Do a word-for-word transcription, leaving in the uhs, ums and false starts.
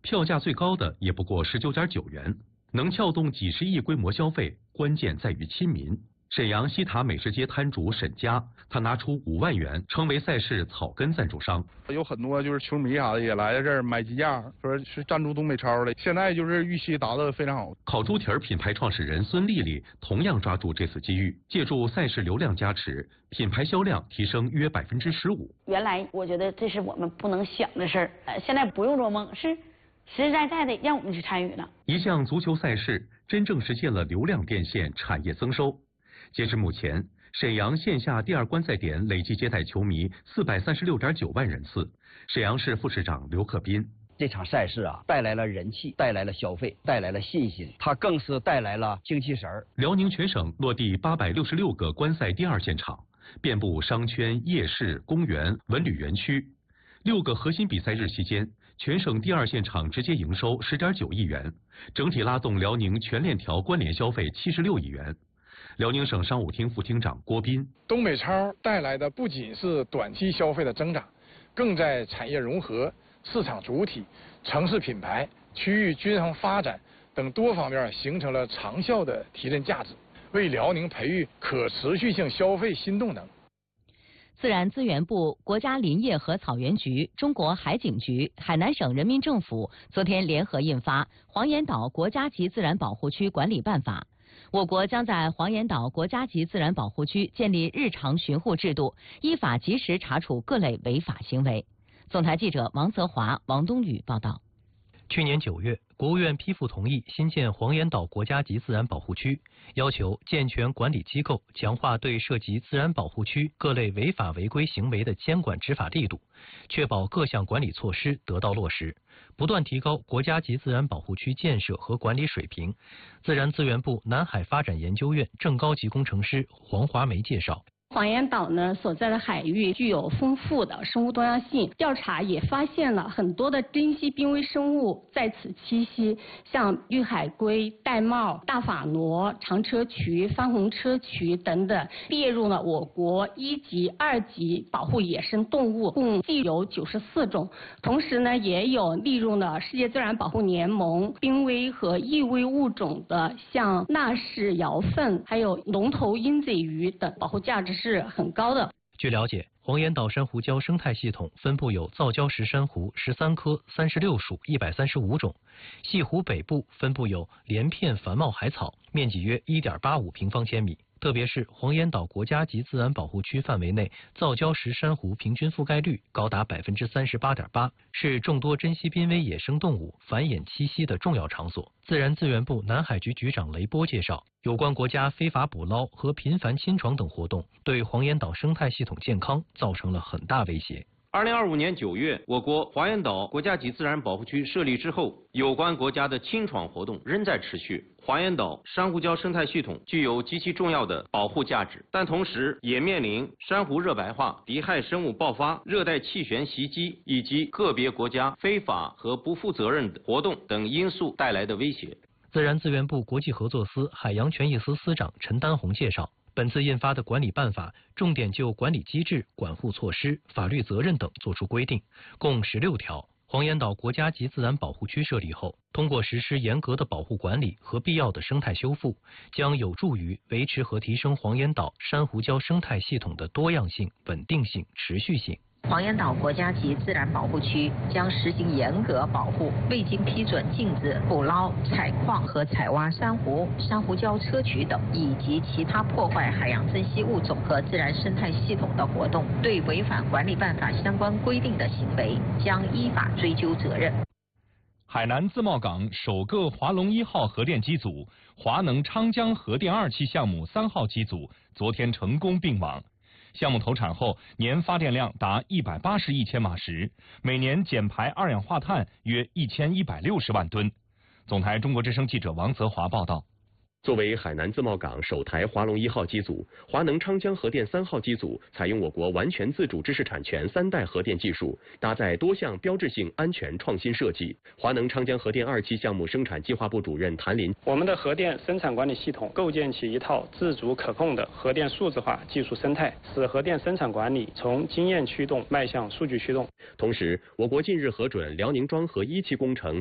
票价最高的也不过十九点九元。能撬动几十亿规模消费，关键在于亲民。沈阳西塔美食街摊主沈佳，他拿出五万元，成为赛事草根赞助商。 有很多就是球迷啥的也来这儿买鸡架，说是赞助东北超的。现在就是预期达得非常好。 烤猪蹄儿品牌创始人孙丽丽同样抓住这次机遇，借助赛事流量加持，品牌销量提升约百分之十五。 原来我觉得这是我们不能想的事儿，呃，现在不用做梦，是实实在在的让我们去参与了。 一项足球赛事真正实现了流量变现、产业增收。截至目前，沈阳线下第二观赛点累计接待球迷四百三十六点九万人次。沈阳市副市长刘克斌： 这场赛事啊，带来了人气，带来了消费，带来了信心，它更是带来了精气神儿。 辽宁全省落地八百六十六个观赛第二现场，遍布商圈、夜市、公园、文旅园区。六个核心比赛日期间，全省第二现场直接营收十点九亿元，整体拉动辽宁全链条关联消费七十六亿元。辽宁省商务厅副厅长郭斌： 东北超带来的不仅是短期消费的增长，更在产业融合、市场主体、城市品牌、区域均衡发展等多方面形成了长效的提振价值，为辽宁培育可持续性消费新动能。 自然资源部、国家林业和草原局、中国海警局、海南省人民政府昨天联合印发《黄岩岛国家级自然保护区管理办法》。我国将在黄岩岛国家级自然保护区建立日常巡护制度，依法及时查处各类违法行为。总台记者王泽华、王冬雨报道。 去年九月，国务院批复同意新建黄岩岛国家级自然保护区，要求健全管理机构，强化对涉及自然保护区各类违法违规行为的监管执法力度，确保各项管理措施得到落实，不断提高国家级自然保护区建设和管理水平。自然资源部南海发展研究院正高级工程师黄华梅介绍。 黄岩岛呢所在的海域具有丰富的生物多样性，调查也发现了很多的珍稀濒危生物在此栖息，像玉海龟、玳瑁、大法螺、长车渠、番红车渠等等，列入了我国一级、二级保护野生动物，共计有九十四种。同时呢，也有列入了世界自然保护联盟濒危和易危物种的，像纳氏摇粪，还有龙头鹰嘴鱼等，保护价值是很高的。 据了解，黄岩岛珊瑚礁生态系统分布有造礁石珊瑚十三科、三十六属一百三十五种，西湖北部分布有连片繁茂海草，面积约一点八五平方千米。特别是黄岩岛国家级自然保护区范围内造礁石珊瑚平均覆盖率高达百分之三十八点八，是众多珍稀濒危野生动物繁衍栖息的重要场所。自然资源部南海局局长雷波介绍，有关国家非法捕捞和频繁侵闯等活动，对黄岩岛生态系统健康造成了很大威胁。 二零二五年九月，我国黄岩岛国家级自然保护区设立之后，有关国家的侵闯活动仍在持续。黄岩岛珊瑚礁生态系统具有极其重要的保护价值，但同时也面临珊瑚热白化、敌害生物爆发、热带气旋袭击以及个别国家非法和不负责任的活动等因素带来的威胁。 自然资源部国际合作司海洋权益司司长陈丹红介绍，本次印发的管理办法重点就管理机制、管护措施、法律责任等作出规定，共十六条。黄岩岛国家级自然保护区设立后，通过实施严格的保护管理和必要的生态修复，将有助于维持和提升黄岩岛珊瑚礁生态系统的多样性、稳定性、持续性。 黄岩岛国家级自然保护区将实行严格保护，未经批准禁止捕捞、采矿和采挖珊瑚、珊瑚礁砗磲等以及其他破坏海洋珍稀物种和自然生态系统的活动，对违反管理办法相关规定的行为将依法追究责任。 海南自贸港首个华龙一号核电机组、华能昌江核电二期项目三号机组昨天成功并网。项目投产后，年发电量达一百八十亿千瓦时，每年减排二氧化碳约一千一百六十万吨。总台中国之声记者王泽华报道。 作为海南自贸港首台华龙一号机组，华能昌江核电三号机组采用我国完全自主知识产权三代核电技术，搭载多项标志性安全创新设计。华能昌江核电二期项目生产计划部主任谭林： 我们的核电生产管理系统构建起一套自主可控的核电数字化技术生态，使核电生产管理从经验驱动迈向数据驱动。 同时，我国近日核准辽宁庄河一期工程